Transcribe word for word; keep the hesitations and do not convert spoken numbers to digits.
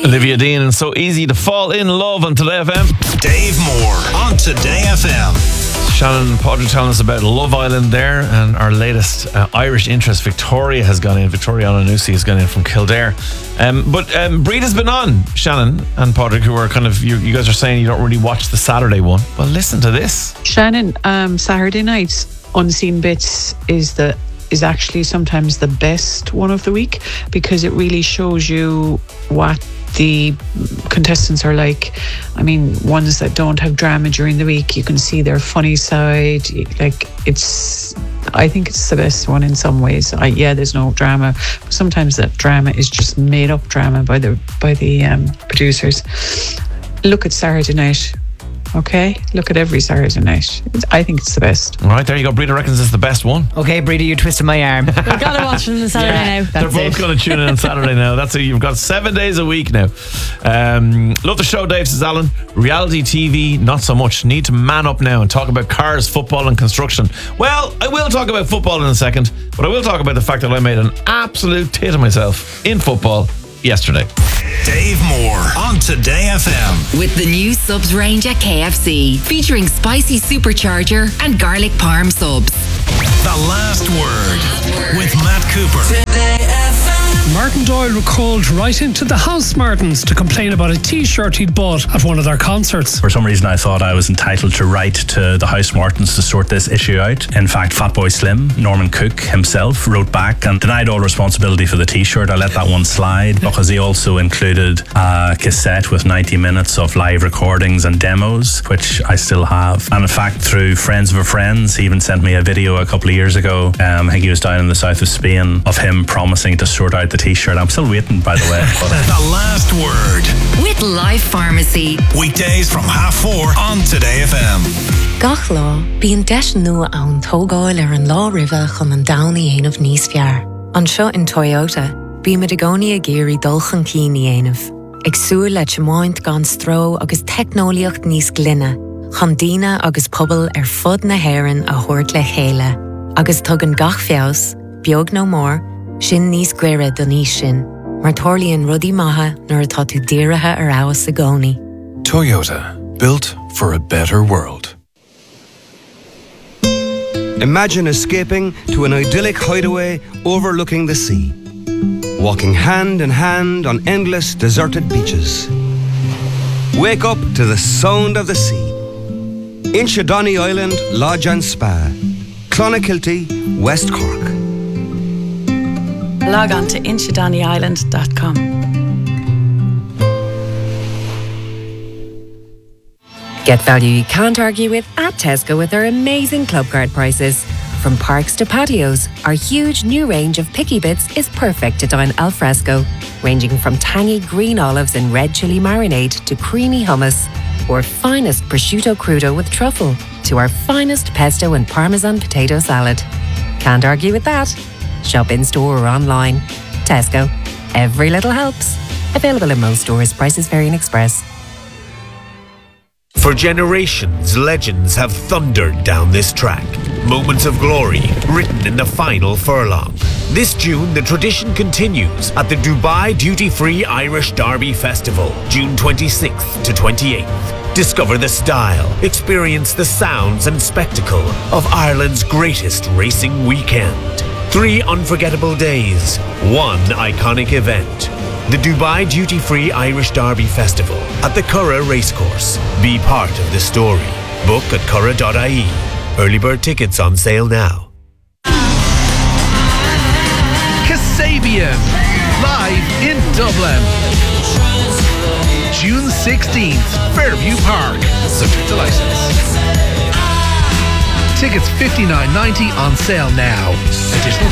Olivia Dean, and So Easy to Fall in Love on Today F M. Dave Moore on Today F M. Shannon and Podrick telling us about Love Island there, and our latest uh, Irish interest, Victoria, has gone in. Victoria Onanusi has gone in from Kildare. Um, but um, Breeda's been on, Shannon and Podrick, who are kind of, you, you guys are saying you don't really watch the Saturday one. Well, listen to this. Shannon, um, Saturday night's Unseen Bits is the is actually sometimes the best one of the week, because it really shows you what the contestants are like. I mean, ones that don't have drama during the week, you can see their funny side. Like, it's, I think it's the best one in some ways. I, yeah, there's no drama, but sometimes that drama is just made up drama by the by the um, producers. Look at Saturday night. Okay, look at every Saturday night. I think it's the best. All right, there you go. Breeda reckons it's the best one. Okay, Breeda, you twisted my arm. We've got to watch them on Saturday Yeah, now. They're That's both it. going to tune in on Saturday now. That's it. You've got seven days a week now. Um, love the show, Dave, says Alan. Reality T V, not so much. Need to man up now and talk about cars, football and construction. Well, I will talk about football in a second, but I will talk about the fact that I made an absolute tit of myself in football yesterday. Dave Moore on Today F M. With the new subs range at K F C, featuring spicy supercharger and garlic parm subs. The Last Word with Matt Cooper. Martin Doyle recalled right into the House Martins to complain about a t-shirt he'd bought at one of their concerts. For some reason I thought I was entitled to write to the House Martins to sort this issue out. In fact, Fatboy Slim, Norman Cook himself, wrote back and denied all responsibility for the t-shirt. I let that one slide because he also included a cassette with ninety minutes of live recordings and demos, which I still have. And in fact, through friends of a friends, he even sent me a video a couple of years ago. Um, I think he was down in the south of Spain, of him promising to sort out the t-shirt. I'm still waiting, by the way. But The Last Word with Life Pharmacy. weekdays from half four on Today F M. Gach lá, bíonn deis nua ann tógáil ar an lá rive chun an damhnaí aanamh níos fearr. Anseo in Toyota, bí me de gcónaí a géirí dulchan cíní aanamh. Ag súil le teamáint gan stró agus technoliacht níos glynne, chun daoine agus pobal ar fud na hÉireann a thabhairt le chéile. Agus tugann gach feabhas, beag nó mór, sin níos cuireadh don níos sin, mar tórlaíonn rudaí maithe nuair atá tú dírithe ar amhas a gcónaí. Toyota, built for a better world. Imagine escaping to an idyllic hideaway overlooking the sea. Walking hand in hand on endless deserted beaches. Wake up to the sound of the sea. Inchydoney Island Lodge and Spa. Clonakilty, West Cork. Log on to inchydoney island dot com. Get value you can't argue with at Tesco with our amazing club card prices. From parks to patios, our huge new range of picky bits is perfect to dine al fresco, ranging from tangy green olives and red chili marinade to creamy hummus, or finest prosciutto crudo with truffle, to our finest pesto and parmesan potato salad. Can't argue with that. Shop in store or online. Tesco. Every little helps. Available in most stores. Prices vary in Express. For generations, legends have thundered down this track. Moments of glory written in the final furlong. This June, the tradition continues at the Dubai Duty Free Irish Derby Festival, June twenty-sixth to twenty-eighth. Discover the style, experience the sounds and spectacle of Ireland's greatest racing weekend. Three unforgettable days, one iconic event. The Dubai Duty Free Irish Derby Festival at the Curragh Racecourse. Be part of the story. Book at curragh dot I E. Early bird tickets on sale now. Kasabian, live in Dublin. June sixteenth, Fairview Park, subject to license. Tickets fifty-nine ninety on sale now. Additional